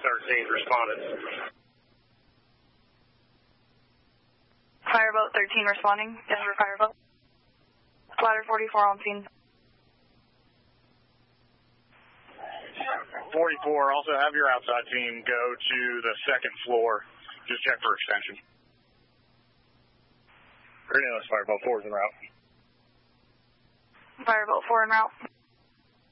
13th responded. Fireboat 13 responding. Denver Fireboat. Ladder 44 on scene. 44, also have your outside team go to the second floor. Just check for extension. Great, Fireboat 4 is en route. Fireboat 4 en route.